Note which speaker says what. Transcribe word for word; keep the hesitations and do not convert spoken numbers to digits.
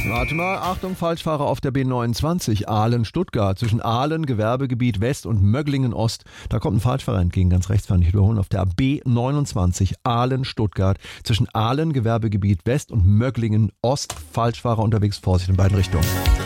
Speaker 1: Warte mal, Achtung, Falschfahrer auf der B neunundzwanzig, Aalen-Stuttgart. Zwischen Aalen, Gewerbegebiet West und Möglingen-Ost. Da kommt ein Falschfahrer entgegen, ganz rechts fahren, nicht überholen. Auf der B neunundzwanzig, Aalen-Stuttgart. Zwischen Aalen, Gewerbegebiet West und Möglingen-Ost. Falschfahrer unterwegs, Vorsicht in beiden Richtungen.